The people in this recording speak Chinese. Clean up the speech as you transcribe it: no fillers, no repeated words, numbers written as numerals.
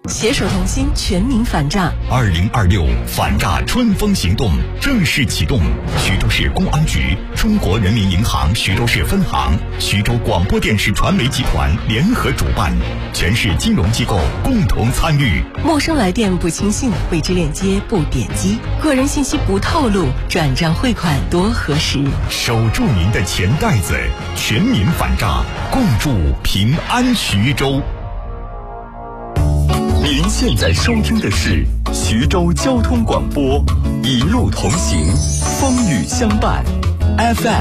携手同心，全民反诈。 2026反诈春风行动正式启动，徐州市公安局、中国人民银行徐州市分行、徐州广播电视传媒集团联合主办，全市金融机构共同参与。 陌生来电不轻信，未知链接不点击，个人信息不透露，转账汇款多核实。 守住您的钱袋子，全民反诈，共筑平安徐州。您现在收听的是徐州交通广播，一路同行，风雨相伴 ，FM